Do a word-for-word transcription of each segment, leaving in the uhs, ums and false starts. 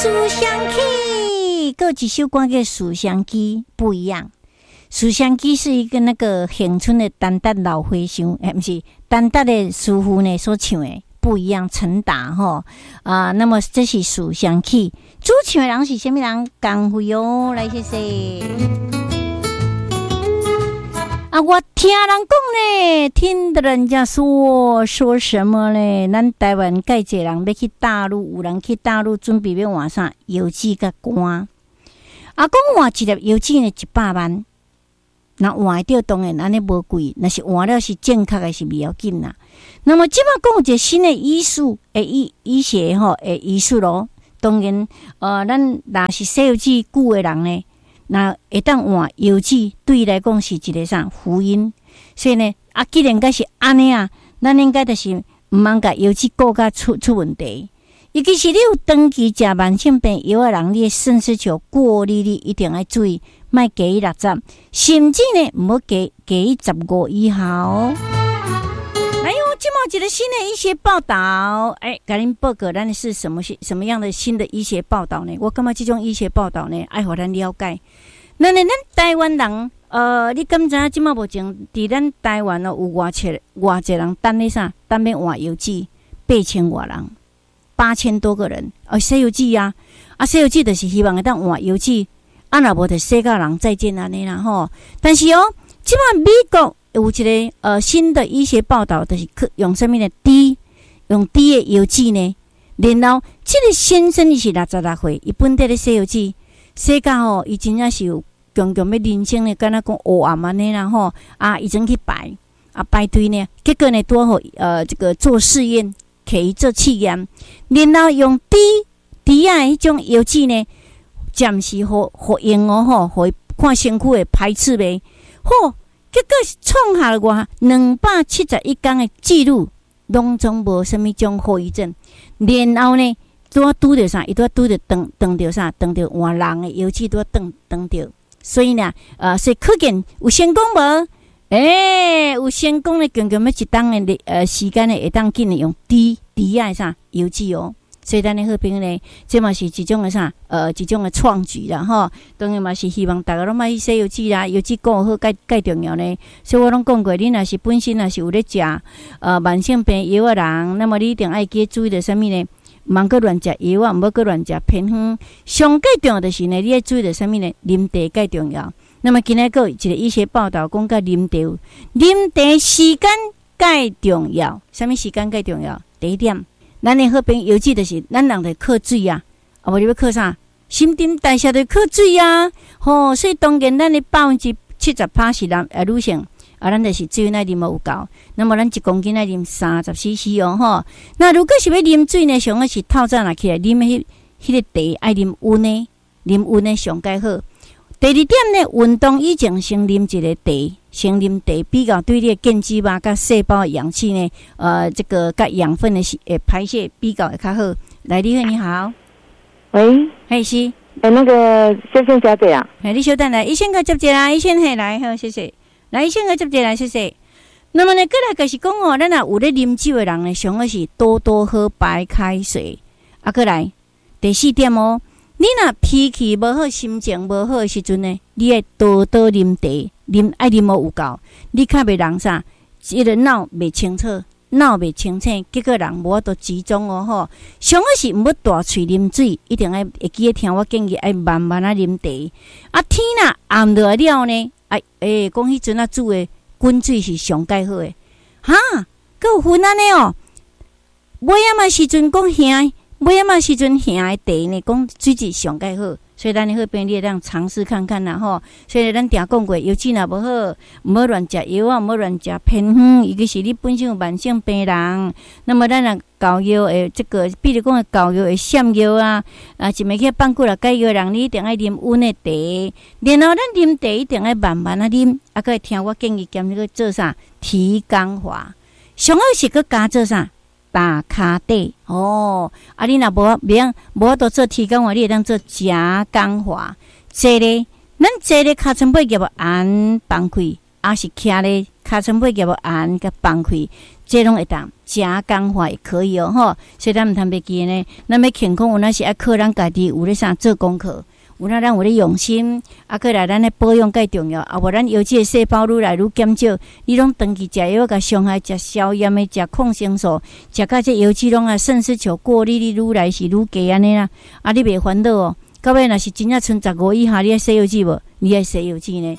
思乡曲，各几首歌的思乡曲不一样。思乡曲是一个那个乡村的单达老和尚，哎，不是单达的师傅呢所唱的不一样。陈达哈啊，那么这是思乡曲，主唱的人是什么人？江辉哦，来谢谢。啊，我听人讲呢，听的人家说说什么呢？咱台湾介济人要去大陆，有人去大陆准备要换啥邮寄甲官。啊，讲换一粒邮寄呢一百万，那换得到当然安尼无贵，那是换了是正确的是不要紧啦。那么即摆讲有一个新的医术，诶医医学吼，诶医术咯。当然，呃，咱若是写邮寄久的人呢。那会当换邮寄，对伊来讲是一个啥福音，所以呢，啊，既然该是安尼啊，咱应该就是毋通甲邮寄顾甲出出问题。尤其是你有长期食慢性病药的人，你的肾丝球过滤率一定要注意，莫低于六十，甚至呢，毋好低低于十五以下哦。来哟，今毛一个新的医学报道，哎，甲恁报告咱是什么什么样的新的医学报道呢？我感觉这种医学报道呢，爱互咱了解。那呢，咱台湾人，呃，你敢知影今毛目前伫咱台湾哦，有偌济偌济人等咧啥？等要换邮寄，八千外人，八千多个人，哦，写邮寄啊，啊，写邮寄就是希望会当换邮寄，啊，若无就写到人再见安尼啦吼。但是哦，今毛美国。有一个呃新的医学报道，就是用什么呢？低用低的邮寄呢？然后这个先生伊是六十六岁，伊本地咧写邮寄，写到吼，伊真正是有强强要人生的，敢若讲黑暗安尼啦吼啊，伊真去排啊排队呢，结果呢拄好呃这个做试验，可以做试验，然后用低低啊迄种邮寄呢，暂时互互用哦吼，互看身躯会排斥袂好。结果创下了我两百七十一天的记录，拢总无什么种后遗症。然后呢，拄拄着啥？伊拄拄着当当着啥？当着换人的邮寄拄当当着。所以呢，呃，所以可见有成功无？诶、欸，有成功的，强强要一当的呃时间呢，会当紧的用低低啊啥邮寄哦。所以咱的好朋友呢，这嘛是一种的啥？呃，一种的创举啦，吼。当然嘛是希望大家拢莫去写邮寄啦，邮寄顾好，介介重要呢。所以我拢讲过，你若是本身若是有咧食呃慢性病药的人，那么你一定爱记注意着什么呢？毋通搁乱食药啊，毋好搁乱食偏方。上介重要的是呢，你要注意着什么呢？啉茶介重要。那么今仔个一个医学报道讲，甲啉茶，啉茶时间介重要。什么时间介重要？第一点。咱的好朋友邮寄就是咱人得靠水啊，啊无你要靠啥？新陈代谢得靠水啊，吼、哦，所以当然咱的百分之七十趴是男呃女性，啊，咱就是水那啉有够，那么咱一公斤来啉三十 C C 哦，吼。那如果是要啉水呢，上个是透早拿起来啉迄迄个茶，爱啉温的，啉温的上介好。第二点呢，运动以前先啉一个茶，先啉茶比较对你的腱肌肉甲细胞的氧气呢，呃，这个甲养分的呃排泄比较会较好。来，李慧你好， 喂， 嘿是， 哎、欸，那个先生小姐啊， 哎，你稍等来，医生个接接啦，医生嘿来，好，谢谢。来，医生个接接来，谢谢。那么呢，过来就是讲哦，咱若有咧啉酒的人呢，上个是多多喝白开水。啊，过来第四点哦。你若脾气无好、心情无好的时阵呢，你爱多多啉茶，啉爱啉无有够，你较袂人啥，一个脑袂清楚，脑袂清醒，结果人无法度集中哦吼。上个是毋要大喙啉水，一定爱会记得听我建议，爱慢慢啊啉茶。啊天若暗落来了呢，哎诶，讲迄阵啊煮的滚水是上介好诶，哈，佮有分安尼哦。尾仔嘛时阵讲兄。尾仔嘛时阵兄的茶呢，讲水质上介好，所以咱的好朋友你会当尝试看看啦吼。所以咱定讲过，邮寄若无好，毋好乱食药啊，毋好乱食偏方。尤其是你本身有慢性病人，那么咱若膏药诶，这个比如讲诶膏药诶闪药啊，啊，一暝去放久了解药人，你一定爱啉温的茶。然后咱啉茶一定爱慢慢啊啉，啊，佮听我建议，兼去做啥提肛化，上好是佮加做啥？打卡底哦，啊！你若无免无法度做提肛化，你会当做加肛化。这咧，咱这咧尻川背叫做按放开，也是徛咧尻川尾叶无按甲放开，这拢会当加工化也可以哦吼。所以咱毋通袂记呢，咱要健康有哪是爱靠咱家己有咧啥做功课。有那咱有咧用心，啊，过来咱咧保养介重要，啊，无咱油脂的细胞愈来愈减少，你拢长期食药甲伤害，食消炎的，食抗生素，食到这油脂拢啊肾丝球过滤率愈来是愈低安尼啦，啊，你袂烦恼哦。到尾若是真正剩十五以下，你爱洗油脂无？你爱洗油脂呢？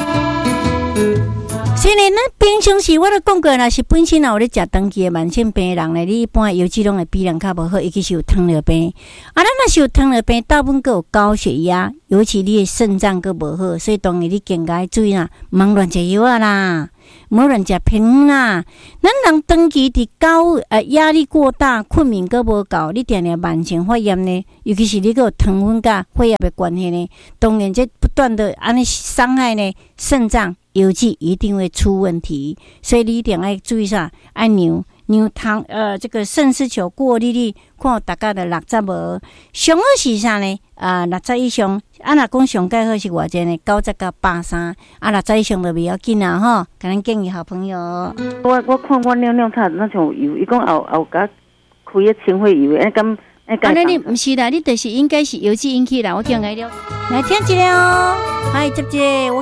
所以呢，咱平常时我都讲过，若是本身啊有咧食长期的慢性病人咧，你一般油脂拢会比人较无好，尤其是有糖尿病。啊，咱若是有糖尿病，大部分佫有高血压，尤其你的肾脏佫无好，所以当然你更加注意啦，毋通乱食药啊啦，毋好乱食平啦。咱人长期伫高呃压力过大，困眠佫无够，你定定慢性发炎呢，尤其是你佫有糖分甲血压的关系呢，当然这不断的安尼伤害呢肾脏。油脂一定会出问题，所以你一定要注意啥？爱牛牛糖呃，这个肾丝球过滤率，看大家的六十无，上好是啥呢？啊、呃，六十以上，啊，若讲上介好是偌济呢？九十到八三，啊，六十以上就袂要紧啦吼。甲咱建议好朋友。 我我看我尿尿差那种油，伊讲后后甲开个清血油，哎咁哎。 啊，那你毋是啦，你就是应该是油脂引起啦。我叫你了，来听一下哦，嗨，接接。